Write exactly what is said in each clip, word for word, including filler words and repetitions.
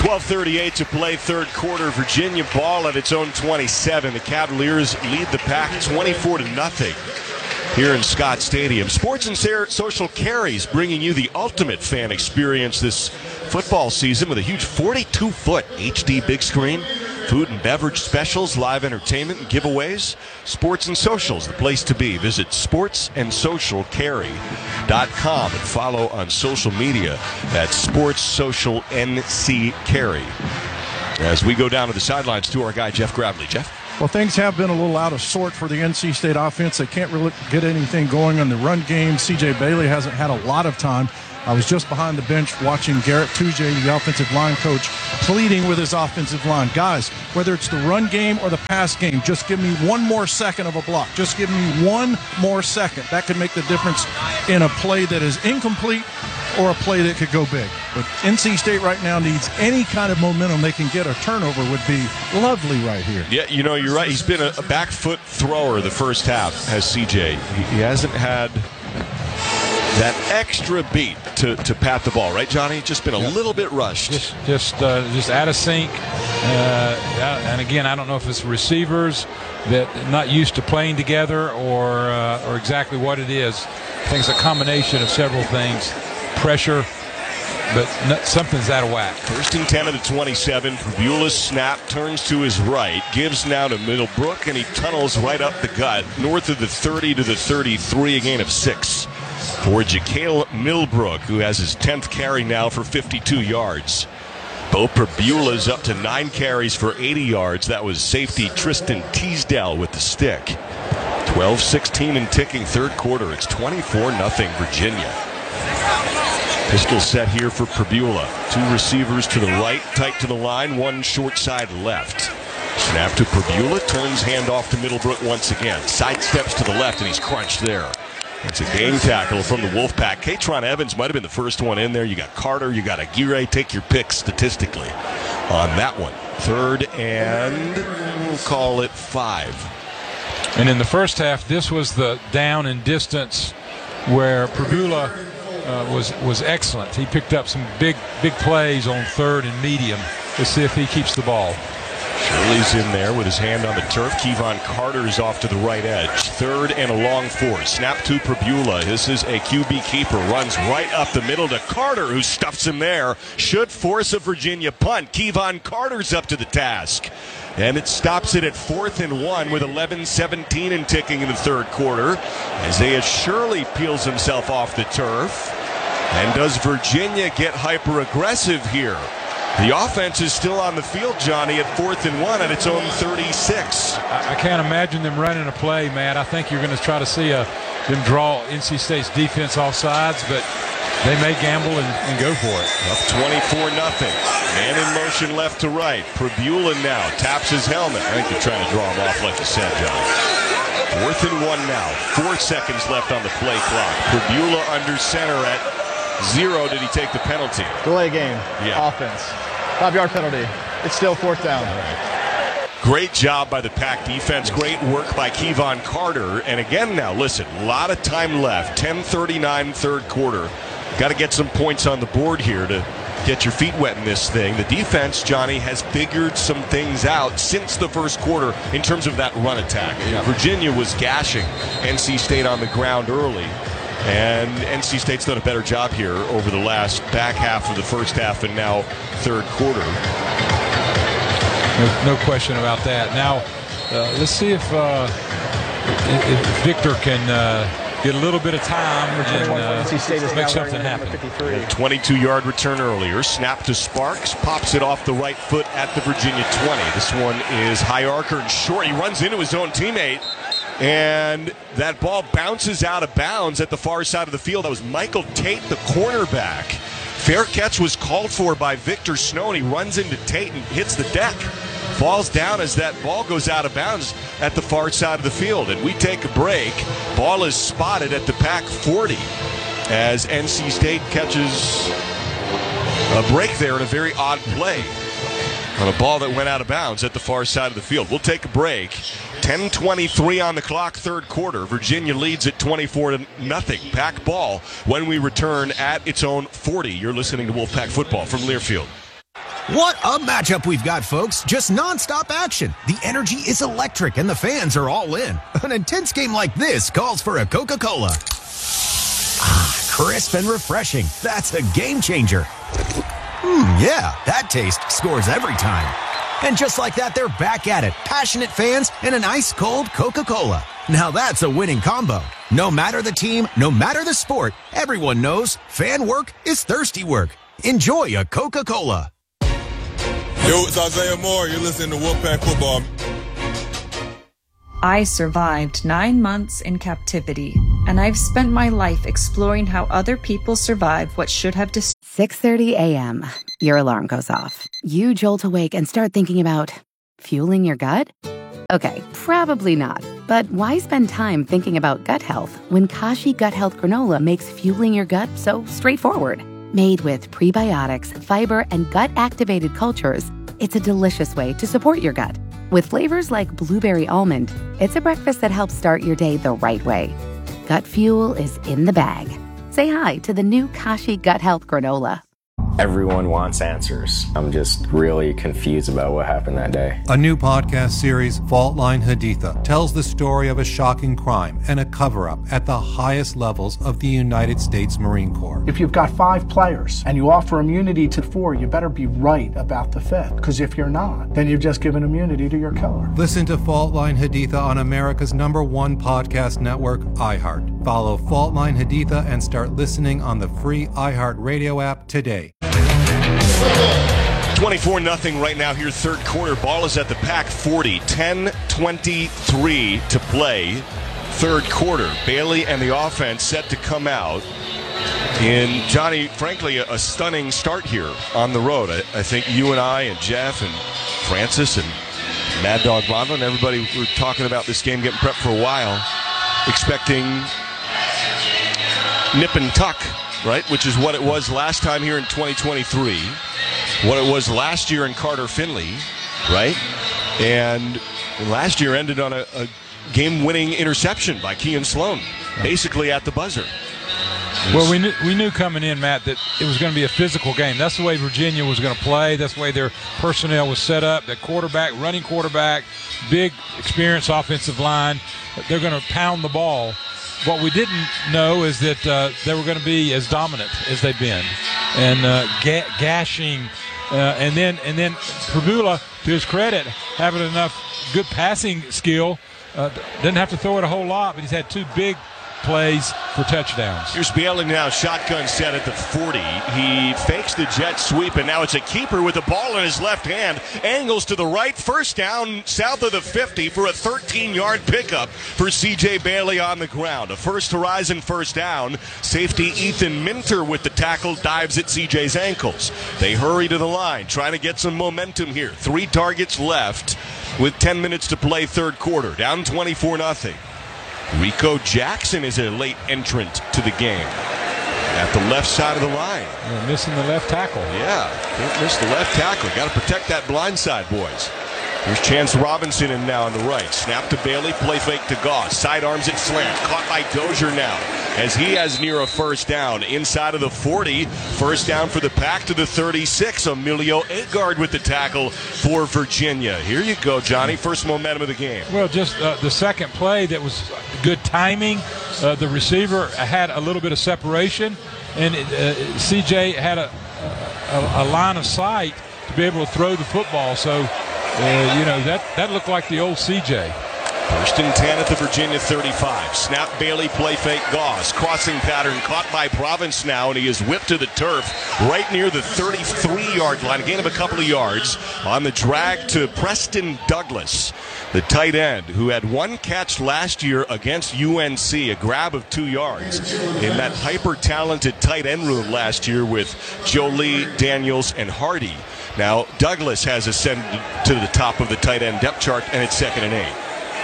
twelve thirty-eight to play, third quarter. Virginia ball at its own twenty-seven. The Cavaliers lead the pack twenty-four to nothing here in Scott Stadium. Sports and Social Carries bringing you the ultimate fan experience this football season with a huge forty-two foot H D big screen, food and beverage specials, live entertainment and giveaways. Sports and Socials, the place to be. Visit sports and social carry dot com and follow on social media at Sports Social N C Carry. As we go down to the sidelines to our guy Jeff Gravely. Jeff? Well, things have been a little out of sort for the N C State offense. They can't really get anything going on the run game. C J Bailey hasn't had a lot of time. I was just behind the bench watching Garrett Tujague, the offensive line coach, pleading with his offensive line. Guys, whether it's the run game or the pass game, just give me one more second of a block. Just give me one more second. That could make the difference in a play that is incomplete or a play that could go big. But N C State right now needs any kind of momentum they can get. A turnover would be lovely right here. Yeah, you know, you're right. He's been a, a back foot thrower the first half, has C J. He, he hasn't had that extra beat to, to pat the ball, right, Johnny? Just been a yep. little bit rushed. Just just, uh, just out of sync. Uh, and again, I don't know if it's receivers that are not used to playing together or uh, or exactly what it is. I think it's a combination of several things. Pressure, but not, something's out of whack. First and ten at the twenty-seven. Bubula's snap turns to his right, gives now to Middlebrook, and he tunnels right up the gut, north of the thirty to the thirty-three, a gain of six for Jacale Middlebrook, who has his tenth carry now for fifty-two yards. Bo Perbula's up to nine carries for eighty yards. That was safety Tristan Teasdale with the stick. twelve sixteen and ticking, third quarter. It's twenty-four nothing Virginia. Pistol set here for Perbula. Two receivers to the right, tight to the line, one short side left. Snap to Perbula, turns handoff to Middlebrook once again. Sidesteps to the left, and he's crunched there. It's a game tackle from the Wolfpack. Katron Evans might have been the first one in there. You got Carter, you got Aguirre. Take your pick statistically on that one. Third and we'll call it five. And in the first half, this was the down and distance where Perbula uh, was was excellent. He picked up some big big plays on third and medium. Let's see if he keeps the ball. Shirley's in there with his hand on the turf. Kevon Carter's off to the right edge. Third and a long four. Snap to Perbula. This is a Q B keeper. Runs right up the middle to Carter, who stuffs him there. Should force a Virginia punt. Kevon Carter's up to the task. And it stops it at fourth and one with eleven seventeen and ticking in the third quarter. Isaiah Shirley peels himself off the turf. And does Virginia get hyper-aggressive here? The offense is still on the field, Johnny, at fourth and one at its own thirty-six. I, I can't imagine them running a play, Matt. I think you're going to try to see a, them draw N C State's defense off sides, but they may gamble and, and go for it. Up twenty-four nothing. Man in motion left to right. Perbula now taps his helmet. I think they're trying to draw him off like you said, John. Fourth and one now. Four seconds left on the play clock. Perbula under center at zero. Did he take the penalty? Delay game. Yeah. Offense. Five-yard penalty. It's still fourth down. All right. Great job by the Pack defense. Great work by Kevon Carter. And again now, listen, a lot of time left. ten thirty-nine third quarter. Got to get some points on the board here to get your feet wet in this thing. The defense, Johnny, has figured some things out since the first quarter in terms of that run attack. Yeah. Virginia was gashing N C State on the ground early. And N C State's done a better job here over the last back half of the first half and now third quarter. No, no question about that. Now, uh, let's see if, uh, if, if Victor can uh, get a little bit of time and uh, make something happen. twenty-two yard return earlier. Snap to Sparks. Pops it off the right foot at the Virginia twenty. This one is high archer and short. He runs into his own teammate. And that ball bounces out of bounds at the far side of the field. That was Michael Tate, the cornerback. Fair catch was called for by Victor Snow, and he runs into Tate and hits the deck. Falls down as that ball goes out of bounds at the far side of the field. And we take a break. Ball is spotted at the Pack forty as N C State catches a break there in a very odd play on a ball that went out of bounds at the far side of the field. We'll take a break. ten twenty-three on the clock, third quarter. Virginia leads at twenty-four to nothing. Pack ball when we return at its own forty. You're listening to Wolfpack Football from Learfield. What a matchup we've got, folks. Just nonstop action. The energy is electric and the fans are all in. An intense game like this calls for a Coca-Cola. Ah, crisp and refreshing. That's a game changer. Hmm, yeah, that taste scores every time. And just like that, they're back at it. Passionate fans and an ice-cold Coca-Cola. Now that's a winning combo. No matter the team, no matter the sport, everyone knows fan work is thirsty work. Enjoy a Coca-Cola. Yo, it's Isaiah Moore. You're listening to Wolfpack Football. I survived nine months in captivity, and I've spent my life exploring how other people survive what should have dis- six thirty a.m. Your alarm goes off. You jolt awake and start thinking about fueling your gut? Okay, probably not. But why spend time thinking about gut health when Kashi Gut Health Granola makes fueling your gut so straightforward? Made with prebiotics, fiber, and gut-activated cultures, it's a delicious way to support your gut. With flavors like blueberry almond, it's a breakfast that helps start your day the right way. Gut fuel is in the bag. Say hi to the new Kashi Gut Health Granola. Everyone wants answers. I'm just really confused about what happened that day. A new podcast series, Fault Line Haditha, tells the story of a shocking crime and a cover-up at the highest levels of the United States Marine Corps. If you've got five players and you offer immunity to four, you better be right about the fifth. Because if you're not, then you've just given immunity to your killer. Listen to Fault Line Haditha on America's number one podcast network, iHeart. Follow Fault Line Haditha and start listening on the free iHeart Radio app today. twenty-four nothing right now here, third quarter. Ball is at the Pack forty. ten twenty-three to play, third quarter. Bailey and the offense set to come out. And, Johnny, frankly, a, a stunning start here on the road. I, I think you and I and Jeff and Francis and Mad Dog Bondo and everybody were talking about this game, getting prepped for a while, expecting nip and tuck, right, which is what it was last time here in twenty twenty-three, what it was last year in Carter Finley, right? And last year ended on a, a game-winning interception by Kean Sloan, basically at the buzzer. Well, we knew, we knew coming in, Matt, that it was going to be a physical game. That's the way Virginia was going to play. That's the way their personnel was set up. The quarterback, running quarterback, big, experienced offensive line. They're going to pound the ball. What we didn't know is that uh, they were going to be as dominant as they've been, and uh, ga- gashing, uh, and then and then Pribula, to his credit, having enough good passing skill, uh, didn't have to throw it a whole lot, but he's had two big plays for touchdowns. Here's Bailey now, shotgun set at the forty. He fakes the jet sweep, and now it's a keeper with the ball in his left hand. Angles to the right, first down south of the fifty for a thirteen-yard pickup for C J Bailey on the ground. A First Horizon first down. Safety Ethan Minter with the tackle, dives at C J's ankles. They hurry to the line, trying to get some momentum here. Three targets left with ten minutes to play third quarter. Down twenty-four nothing. Rico Jackson is a late entrant to the game at the left side of the line. They're missing the left tackle. Yeah, can't miss the left tackle. Got to protect that blind side, boys. Here's Chance Robinson in now on the right. Snap to Bailey, play fake to Goss. Sidearms it slant. Caught by Dozier now as he has near a first down. Inside of the forty. First down for the Pack to the thirty-six. Emilio Agard with the tackle for Virginia. Here you go, Johnny. First momentum of the game. Well, just uh, the second play that was good timing. Uh, the receiver had a little bit of separation, and it, uh, C J had a, a, a line of sight to be able to throw the football. So, Uh, you know, that, that looked like the old C J. First and ten at the Virginia thirty-five. Snap Bailey, play fake Goss. Crossing pattern caught by Province now, and he is whipped to the turf right near the thirty-three-yard line. A gain of a couple of yards on the drag to Preston Douglas, the tight end, who had one catch last year against U N C, a grab of two yards in that hyper-talented tight end room last year with Jolie, Daniels, and Hardy. Now, Douglas has ascended to the top of the tight end depth chart, and it's second and eight.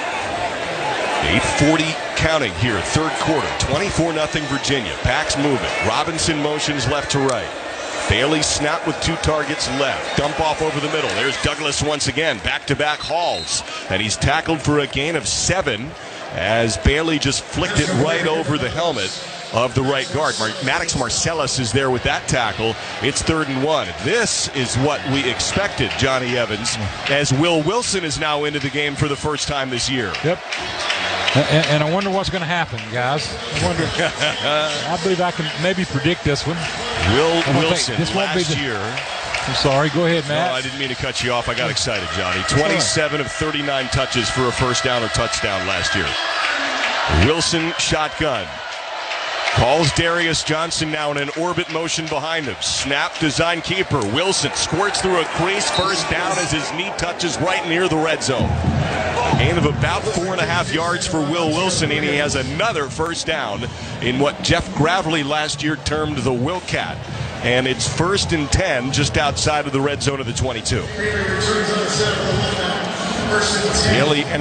eight forty counting here, third quarter. twenty-four nothing Virginia. Pack's moving. Robinson motions left to right. Bailey snap with two targets left. Dump off over the middle. There's Douglas once again. Back-to-back hauls. And he's tackled for a gain of seven as Bailey just flicked it right over the helmet of the right guard. Mar- Maddox Marcellus is there with that tackle. It's third and one. This is what we expected, Johnny Evans, as Will Wilson is now into the game for the first time this year. Yep. And, and I wonder what's going to happen, guys. I wonder. I believe I can maybe predict this one. Will Wilson, this won't last be the, year. I'm sorry. Go ahead, Matt. No, I didn't mean to cut you off. I got excited, Johnny. twenty-seven of thirty-nine touches for a first down or touchdown last year. Wilson shotgun. Calls Darius Johnson now in an orbit motion behind him. Snap, design keeper. Wilson squirts through a crease. First down as his knee touches right near the red zone. A gain of about four and a half yards for Will Wilson, and he has another first down in what Jeff Gravely last year termed the Wilcat. And it's first and ten just outside of the red zone of the twenty-two. Haley